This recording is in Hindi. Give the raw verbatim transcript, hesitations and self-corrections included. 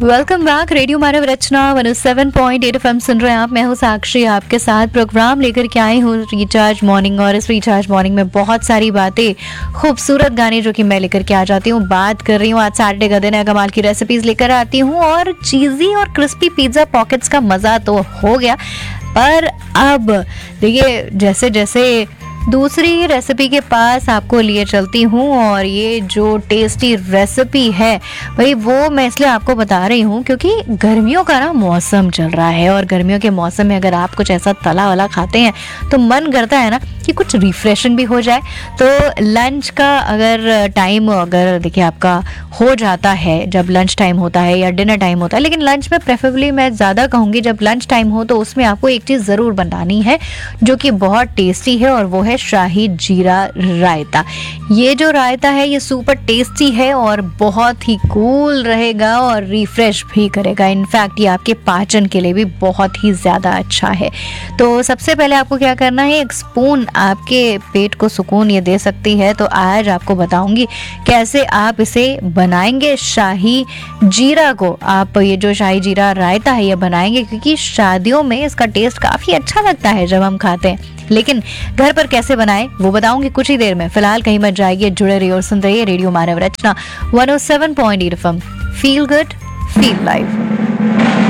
Welcome back. रेडियो मानव रचना one O seven point eight FM सुन रहे हैं आप। मैं हूँ साक्षी, आपके साथ प्रोग्राम लेकर के आई हूँ रिचार्ज मॉर्निंग। और इस रिचार्ज मॉर्निंग में बहुत सारी बातें, खूबसूरत गाने जो कि मैं लेकर के आ जाती हूँ। बात कर रही हूँ, आज सैटरडे का दिन है, कमाल की रेसिपीज लेकर आती हूँ। और चीज़ी और क्रिस्पी पिज्ज़ा पॉकेट्स का मज़ा तो हो गया, पर अब देखिए जैसे जैसे दूसरी रेसिपी के पास आपको लिए चलती हूँ। और ये जो टेस्टी रेसिपी है भाई, वो मैं इसलिए आपको बता रही हूँ क्योंकि गर्मियों का ना मौसम चल रहा है। और गर्मियों के मौसम में अगर आप कुछ ऐसा तला वाला खाते हैं तो मन करता है ना कि कुछ रिफ्रेशिंग भी हो जाए। तो लंच का अगर टाइम अगर देखिए आपका हो जाता है, जब लंच टाइम होता है या डिनर टाइम होता है, लेकिन लंच में प्रेफरेबली मैं ज़्यादा कहूँगी जब लंच टाइम हो तो उसमें आपको एक चीज़ ज़रूर बनानी है जो कि बहुत टेस्टी है, और वो है शाही जीरा रायता। ये जो रायता है ये सुपर टेस्टी है और बहुत ही कूल रहेगा और रिफ्रेश भी करेगा। इनफैक्ट ये आपके पाचन के लिए भी बहुत ही ज़्यादा अच्छा है। तो सबसे पहले आपको क्या करना है, एक स्पून आपके पेट को सुकून ये दे सकती है। तो आज आपको बताऊंगी कैसे आप इसे बनाएंगे। शाही जीरा को आप, ये जो शाही जीरा रायता है ये बनाएंगे, क्योंकि शादियों में इसका टेस्ट काफ़ी अच्छा लगता है जब हम खाते हैं। लेकिन घर पर कैसे बनाएं वो बताऊंगी कुछ ही देर में। फिलहाल कहीं मत जाइए, जुड़े रहिए और सुन रहिए रेडियो मानव रचना one O seven point eight FM. Feel good, feel live.